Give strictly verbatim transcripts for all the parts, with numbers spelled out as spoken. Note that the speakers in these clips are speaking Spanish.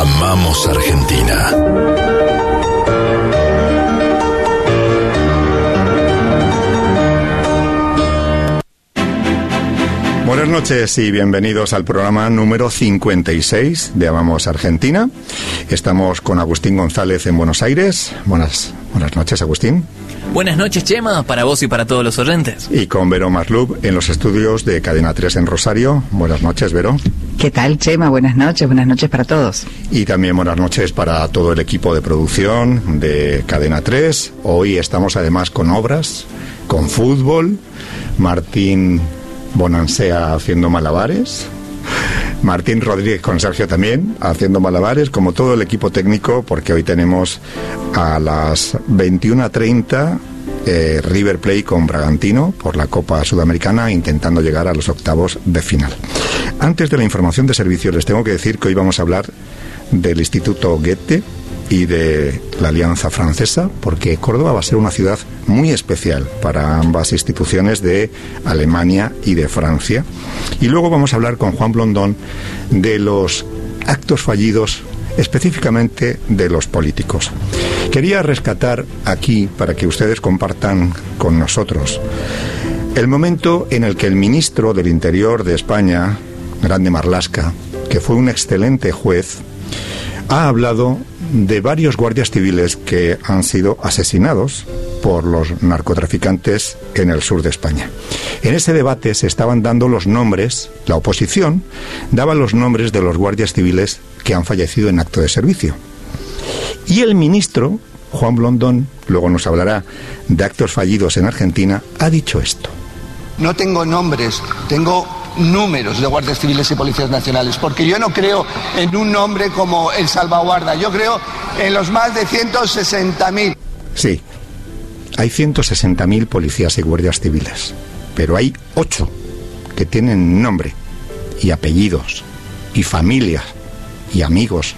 Amamos Argentina. Buenas noches y bienvenidos al programa número cincuenta y seis de Amamos Argentina. Estamos con Agustín González en Buenos Aires. Buenas, buenas noches, Agustín. Buenas noches, Chema, para vos y para todos los oyentes. Y con Vero Maslub en los estudios de Cadena tres en Rosario. Buenas noches, Vero. ¿Qué tal, Chema? Buenas noches, buenas noches para todos. Y también buenas noches para todo el equipo de producción de Cadena tres. Hoy estamos además con obras, con fútbol, Martín Bonansea haciendo malabares, Martín Rodríguez con Sergio también haciendo malabares, como todo el equipo técnico, porque hoy tenemos a las veintiuna treinta eh, River Plate con Bragantino por la Copa Sudamericana, intentando llegar a los octavos de final. Antes de la información de servicio, les tengo que decir que hoy vamos a hablar del Instituto Goethe y de la Alianza Francesa, porque Córdoba va a ser una ciudad muy especial para ambas instituciones de Alemania y de Francia. Y luego vamos a hablar con Juan Blondón de los actos fallidos, específicamente de los políticos. Quería rescatar aquí, para que ustedes compartan con nosotros, el momento en el que el ministro del Interior de España, Grande Marlaska, que fue un excelente juez, ha hablado de varios guardias civiles que han sido asesinados por los narcotraficantes en el sur de España. En ese debate se estaban dando los nombres, la oposición daba los nombres de los guardias civiles que han fallecido en acto de servicio. Y el ministro, Juan Blondón, luego nos hablará de actos fallidos en Argentina, ha dicho esto. No tengo nombres, tengo números de guardias civiles y policías nacionales, porque yo no creo en un nombre como el salvaguarda, yo creo en los más de ciento sesenta mil. Sí, hay ciento sesenta mil policías y guardias civiles, pero hay ocho que tienen nombre y apellidos y familias y amigos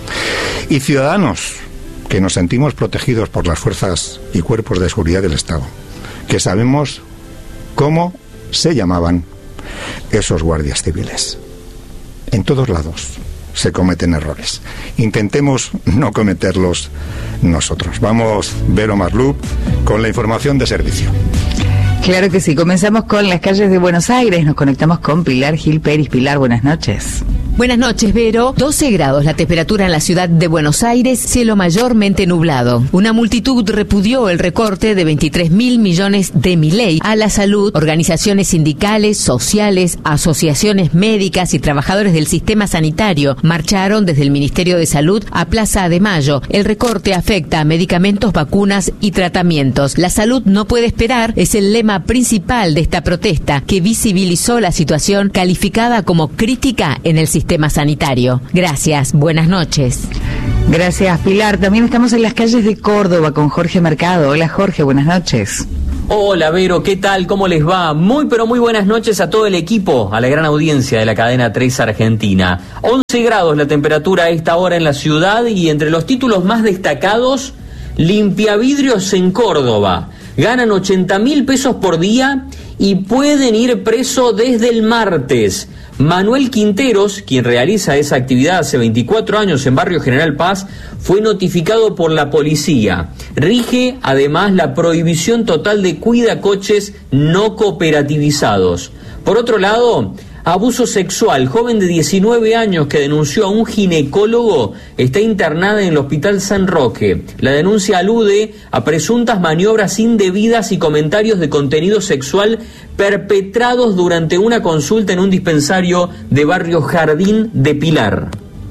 y ciudadanos que nos sentimos protegidos por las fuerzas y cuerpos de seguridad del Estado, que sabemos cómo se llamaban esos guardias civiles. En todos lados se cometen errores. Intentemos no cometerlos nosotros. Vamos, Vero Maslub, con la información de servicio. Claro que sí, comenzamos con las calles de Buenos Aires, nos conectamos con Pilar Gil Peris. Pilar, buenas noches. Buenas noches, Vero. doce grados la temperatura en la ciudad de Buenos Aires, cielo mayormente nublado. Una multitud repudió el recorte de veintitrés mil millones de Milei a la salud. Organizaciones sindicales, sociales, asociaciones médicas y trabajadores del sistema sanitario marcharon desde el Ministerio de Salud a Plaza de Mayo. El recorte afecta a medicamentos, vacunas y tratamientos. La salud no puede esperar es el lema principal de esta protesta, que visibilizó la situación calificada como crítica en el sistema sistema sanitario. Gracias, buenas noches. Gracias, Pilar. También estamos en las calles de Córdoba con Jorge Mercado. Hola, Jorge, buenas noches. Hola, Vero, ¿qué tal? ¿Cómo les va? Muy, pero muy buenas noches a todo el equipo, a la gran audiencia de la Cadena tres Argentina. once grados la temperatura a esta hora en la ciudad y entre los títulos más destacados, limpiavidrios en Córdoba. Ganan ochenta mil pesos por día y pueden ir preso desde el martes. Manuel Quinteros, quien realiza esa actividad hace veinticuatro años en Barrio General Paz, fue notificado por la policía. Rige además la prohibición total de cuidacoches no cooperativizados. Por otro lado, abuso sexual. Joven de diecinueve años que denunció a un ginecólogo está internada en el Hospital San Roque. La denuncia alude a presuntas maniobras indebidas y comentarios de contenido sexual perpetrados durante una consulta en un dispensario de Barrio Jardín de Pilar.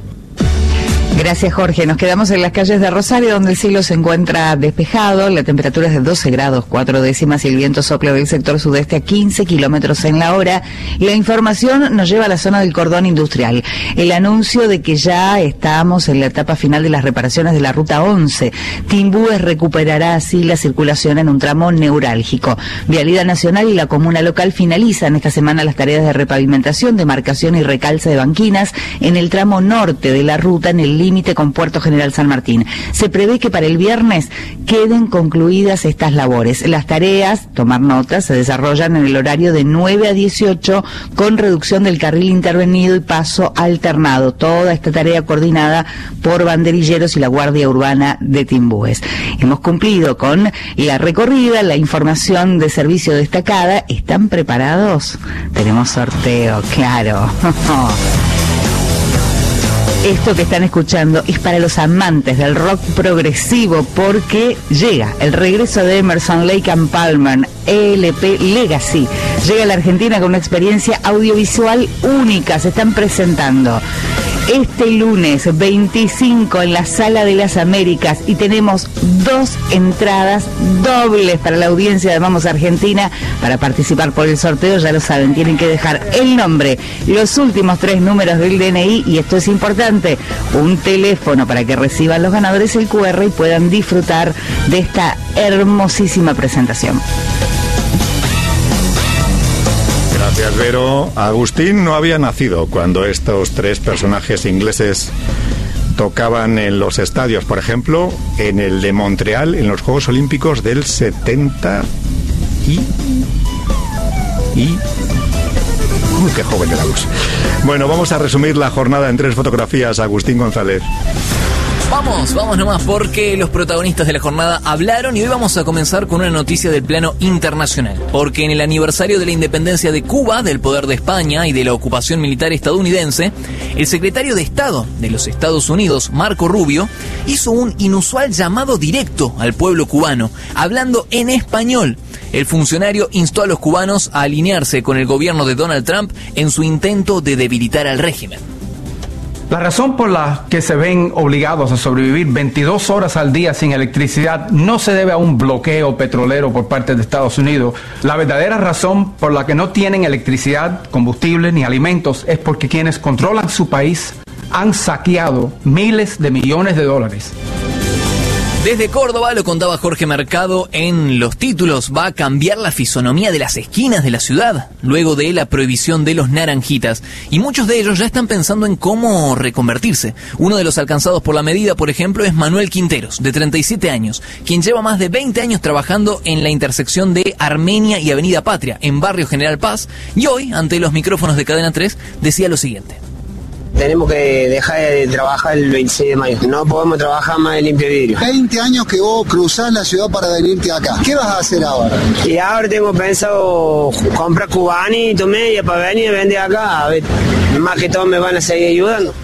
Gracias, Jorge. Nos quedamos en las calles de Rosario, donde el cielo se encuentra despejado. La temperatura es de doce grados, cuatro décimas, y el viento sopla del sector sudeste a quince kilómetros en la hora. La información nos lleva a la zona del cordón industrial. El anuncio de que ya estamos en la etapa final de las reparaciones de la ruta once. Timbúes recuperará así la circulación en un tramo neurálgico. Vialidad Nacional y la comuna local finalizan esta semana las tareas de repavimentación, demarcación y recalce de banquinas en el tramo norte de la ruta, en el límite con Puerto General San Martín. Se prevé que para el viernes queden concluidas estas labores. Las tareas, tomar notas, se desarrollan en el horario de nueve a dieciocho con reducción del carril intervenido y paso alternado. Toda esta tarea coordinada por banderilleros y la Guardia Urbana de Timbúes. Hemos cumplido con la recorrida, la información de servicio destacada. ¿Están preparados? Tenemos sorteo, claro. Esto que están escuchando es para los amantes del rock progresivo porque llega el regreso de Emerson, Lake and Palmer, E L P Legacy. Llega a la Argentina con una experiencia audiovisual única. Se están presentando este lunes veinticinco en la Sala de las Américas y tenemos dos entradas dobles para la audiencia de Vamos Argentina. Para participar por el sorteo, ya lo saben, tienen que dejar el nombre, los últimos tres números del D N I y esto es importante, un teléfono para que reciban los ganadores el Q R y puedan disfrutar de esta hermosísima presentación. Gracias, Vero. Agustín no había nacido cuando estos tres personajes ingleses tocaban en los estadios, por ejemplo, en el de Montreal, en los Juegos Olímpicos del setenta y... y... Uy, qué joven era Gus. Bueno, vamos a resumir la jornada en tres fotografías. Agustín González. Vamos, vamos nomás porque los protagonistas de la jornada hablaron y hoy vamos a comenzar con una noticia del plano internacional. Porque en el aniversario de la independencia de Cuba, del poder de España y de la ocupación militar estadounidense, el secretario de Estado de los Estados Unidos, Marco Rubio, hizo un inusual llamado directo al pueblo cubano, hablando en español. El funcionario instó a los cubanos a alinearse con el gobierno de Donald Trump en su intento de debilitar al régimen. La razón por la que se ven obligados a sobrevivir veintidós horas al día sin electricidad no se debe a un bloqueo petrolero por parte de Estados Unidos. La verdadera razón por la que no tienen electricidad, combustible ni alimentos es porque quienes controlan su país han saqueado miles de millones de dólares. Desde Córdoba, lo contaba Jorge Mercado en los títulos, va a cambiar la fisonomía de las esquinas de la ciudad, luego de la prohibición de los naranjitas. Y muchos de ellos ya están pensando en cómo reconvertirse. Uno de los alcanzados por la medida, por ejemplo, es Manuel Quinteros, de treinta y siete años, quien lleva más de veinte años trabajando en la intersección de Armenia y Avenida Patria, en Barrio General Paz, y hoy, ante los micrófonos de Cadena tres, decía lo siguiente. Tenemos que dejar de trabajar el veintiséis de mayo. No podemos trabajar más de limpio vidrio. veinte años que vos cruzás la ciudad para venirte acá. ¿Qué vas a hacer ahora? Y ahora tengo pensado comprar cubanito media para venir y vender acá. A ver, más que todo me van a seguir ayudando.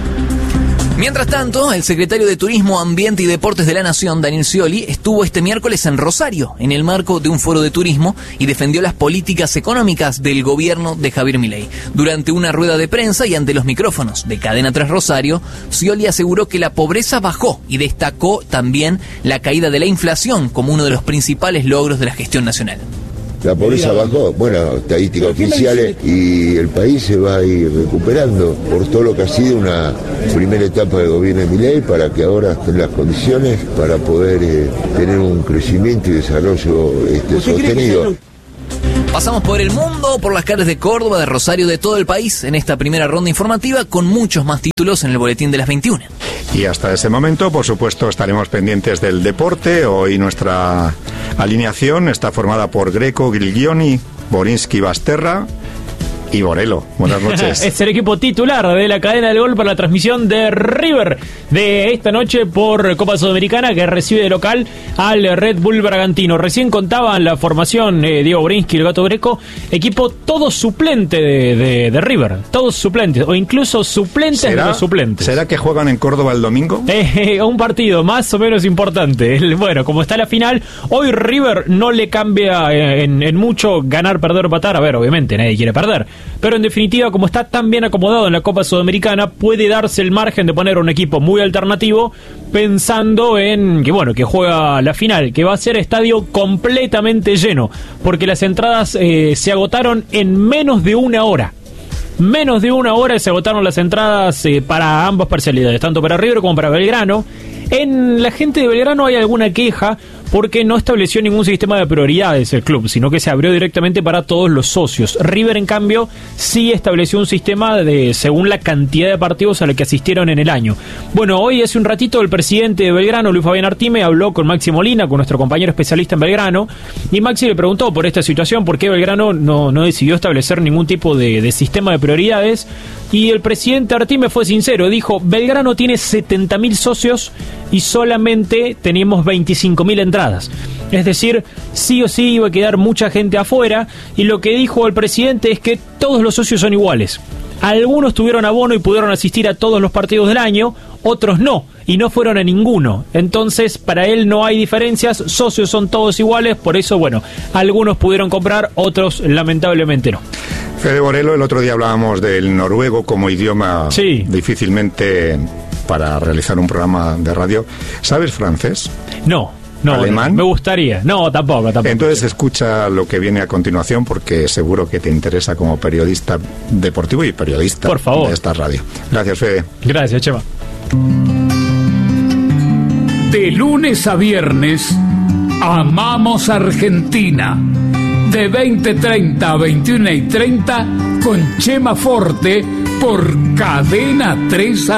Mientras tanto, el secretario de Turismo, Ambiente y Deportes de la Nación, Daniel Scioli, estuvo este miércoles en Rosario, en el marco de un foro de turismo, y defendió las políticas económicas del gobierno de Javier Milei. Durante una rueda de prensa y ante los micrófonos de Cadena tres Rosario, Scioli aseguró que la pobreza bajó y destacó también la caída de la inflación como uno de los principales logros de la gestión nacional. La pobreza bajó, bueno, estadísticas oficiales, y el país se va a ir recuperando por todo lo que ha sido una primera etapa del gobierno de Milei para que ahora estén las condiciones para poder eh, tener un crecimiento y desarrollo este, sostenido. Pasamos por el mundo, por las calles de Córdoba, de Rosario, de todo el país en esta primera ronda informativa con muchos más títulos en el boletín de las veintiuna. Y hasta ese momento, por supuesto, estaremos pendientes del deporte. Hoy nuestra alineación está formada por Greco, Griglioni, Borinsky, Basterra y Borelo. Buenas noches. Es el equipo titular de la cadena del gol para la transmisión de River de esta noche por Copa Sudamericana, que recibe de local al Red Bull Bragantino. Recién contaban la formación eh, Diego Borinsky y el Gato Greco, equipo todo suplente de, de, de River, todos suplentes o incluso suplentes de los suplentes. ¿Será que juegan en Córdoba el domingo? Eh, un partido más o menos importante. Bueno, como está la final, hoy River no le cambia en, en mucho ganar, perder o empatar. A ver, obviamente nadie quiere perder, pero en definitiva, como está tan bien acomodado en la Copa Sudamericana, puede darse el margen de poner un equipo muy alternativo, pensando en que, bueno, que juega la final, que va a ser estadio completamente lleno, porque las entradas eh, se agotaron en menos de una hora. Menos de una hora se agotaron las entradas eh, para ambas parcialidades, tanto para River como para Belgrano. En la gente de Belgrano hay alguna queja porque no estableció ningún sistema de prioridades el club, sino que se abrió directamente para todos los socios. River, en cambio, sí estableció un sistema de según la cantidad de partidos a los que asistieron en el año. Bueno, hoy hace un ratito el presidente de Belgrano, Luis Fabián Artime, habló con Maxi Molina, con nuestro compañero especialista en Belgrano, y Maxi le preguntó por esta situación, por qué Belgrano no, no decidió establecer ningún tipo de, de sistema de prioridades, y el presidente Artime fue sincero, dijo: Belgrano tiene setenta mil socios y solamente tenemos veinticinco mil entradas. Es decir, sí o sí iba a quedar mucha gente afuera, y lo que dijo el presidente es que todos los socios son iguales. Algunos tuvieron abono y pudieron asistir a todos los partidos del año, otros no, y no fueron a ninguno. Entonces, para él no hay diferencias, socios son todos iguales, por eso, bueno, algunos pudieron comprar, otros lamentablemente no. Fede Borelo, el otro día hablábamos del noruego como idioma sí. difícilmente para realizar un programa de radio. ¿Sabes francés? No. No, ¿alemán? Me gustaría. No, tampoco, tampoco. Entonces escucha lo que viene a continuación, porque seguro que te interesa como periodista deportivo y periodista Por favor. de esta radio. Gracias, Fede. Gracias, Chema. De lunes a viernes, Amamos Argentina. De veinte treinta a veintiuno y treinta, con Chema Forte por Cadena tres.